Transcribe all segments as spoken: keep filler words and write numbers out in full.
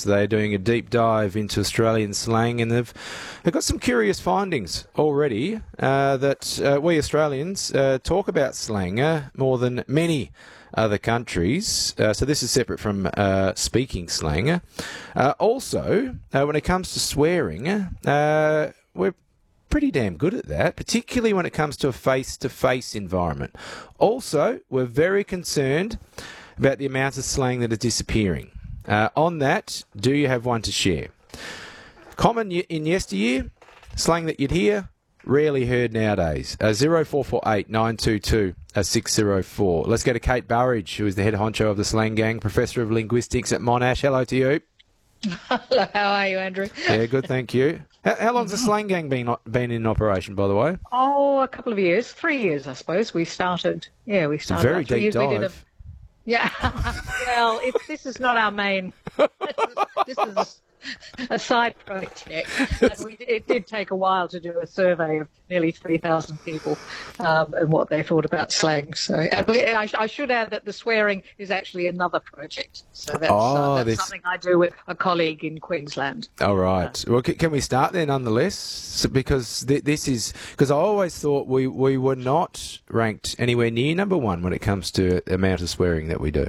They're doing a deep dive into Australian slang, and they've, they've got some curious findings already uh, that uh, we Australians uh, talk about slang uh, more than many other countries. Uh, so this is separate from uh, speaking slang. Uh, also, uh, when it comes to swearing, uh, we're pretty damn good at that, particularly when it comes to a face-to-face environment. Also, we're very concerned about the amount of slang that is disappearing. Uh, on that, do you have one to share? Common in yesteryear, slang that you'd hear, rarely heard nowadays. Uh, zero four four eight nine two two six zero four. Let's go to Kate Burridge, who is the head honcho of the Slang Gang, Professor of Linguistics at Monash. Hello to you. Hello, how are you, Andrew? Yeah, good, thank you. How, how long's the Slang Gang been been in operation, by the way? Oh, a couple of years, three years, I suppose. We started, yeah, we started. Very deep years. dive. We did a, yeah, well, it, this is not our main. This is a, a side project. And we, it did take a while to do a survey of nearly three thousand people um, and what they thought about slang. So and we, I, I should add that the swearing is actually another project. So that's, oh, uh, that's this... something I do with a colleague in Queensland. All right. Uh, well, can, can we start there nonetheless? So, because th- this is because I always thought we, we were not ranked anywhere near number one when it comes to the amount of swearing that we do.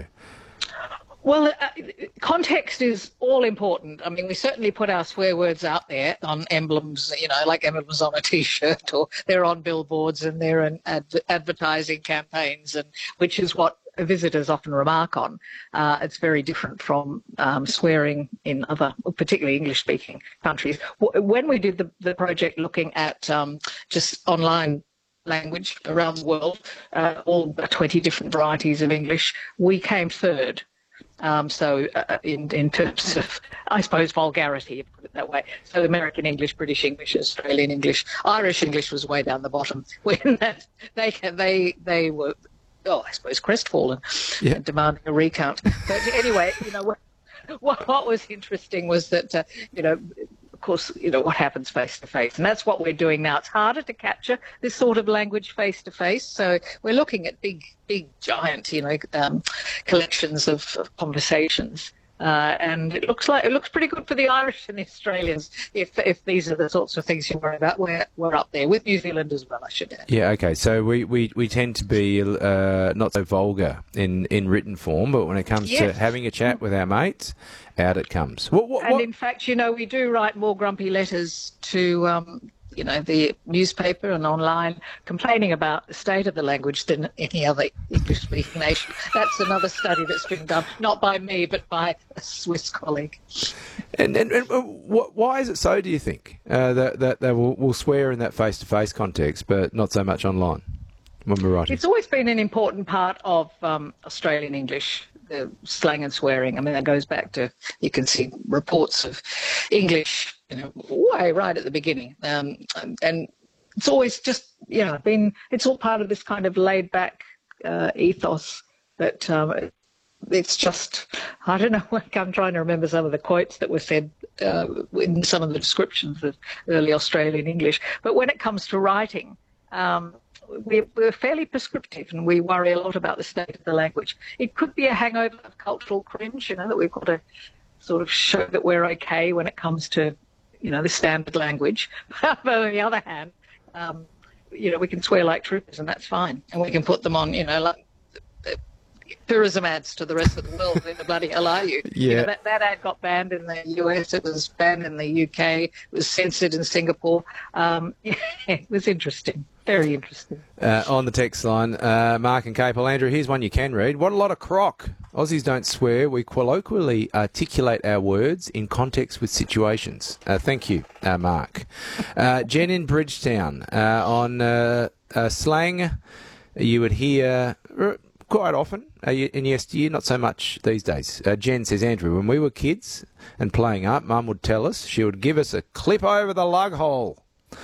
Well, uh, context is all important. I mean, we certainly put our swear words out there on emblems, you know, like emblems on a T-shirt, or they're on billboards and they're in ad- advertising campaigns, and which is what visitors often remark on. Uh, it's very different from um, swearing in other, particularly English-speaking countries. When we did the, the project looking at um, just online language around the world, uh, all twenty different varieties of English, we came third. Um, so uh, in, in terms of, I suppose, vulgarity, put it that way. So American English, British English, Australian English, Irish English was way down the bottom. When that, they they they were, oh, I suppose, crestfallen, yeah, and demanding a recount. But anyway, you know, what, what, what was interesting was that, uh, you know, of course, you know, what happens face-to-face. And that's what we're doing now. It's harder to capture this sort of language face-to-face. So we're looking at big, big, giant, you know, um, collections of, of conversations. Uh, and it looks like it looks pretty good for the Irish and the Australians if if these are the sorts of things you worry about. We're we're up there with New Zealand as well, I should add. Yeah, okay. So we, we, we tend to be uh, not so vulgar in, in written form, but when it comes yes. to having a chat with our mates, out it comes. What, what, and what? in fact, you know, we do write more grumpy letters to um, you know, the newspaper and online complaining about the state of the language than any other English-speaking nation. That's another study that's been done, not by me, but by a Swiss colleague. And, and, and why is it so, do you think, uh, that, that they will, will swear in that face-to-face context, but not so much online when we're writing? It's always been an important part of um, Australian English, the slang and swearing. I mean, that goes back to, you can see reports of English, you know, way right at the beginning. Um, and it's always just, you know, been, it's all part of this kind of laid back uh, ethos that um, it's just, I don't know, I'm trying to remember some of the quotes that were said uh, in some of the descriptions of early Australian English. But when it comes to writing, um, we're, we're fairly prescriptive and we worry a lot about the state of the language. It could be a hangover of cultural cringe, you know, that we've got to sort of show that we're okay when it comes to, you know, the standard language. But on the other hand, um, you know, we can swear like troopers and that's fine. And we can put them on, you know, like uh, tourism ads to the rest of the world. Where the bloody hell are you? Yeah. You know, that, that ad got banned in the U S. It was banned in the U K. It was censored in Singapore. Um, yeah, it was interesting. Very interesting. Uh, on the text line, uh, Mark and Capel. Andrew, here's one you can read. What a lot of crock. Aussies don't swear. We colloquially articulate our words in context with situations. Uh, thank you, uh, Mark. Uh, Jen in Bridgetown. Uh, on uh, uh, slang, you would hear quite often uh, in yesteryear, not so much these days. Uh, Jen says, Andrew, when we were kids and playing up, Mum would tell us, she would give us a clip over the lug hole.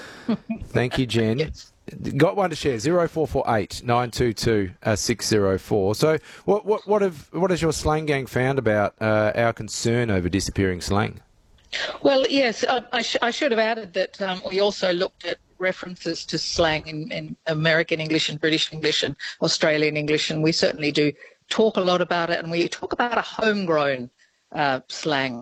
Thank you, Jen. Yes. Got one to share, zero four four eight nine two two six zero four. So what what what have what has your Slang Gang found about uh, our concern over disappearing slang? Well, yes, I, I, sh- I should have added that um, we also looked at references to slang in, in American English and British English and Australian English, and we certainly do talk a lot about it, and we talk about a homegrown uh, slang.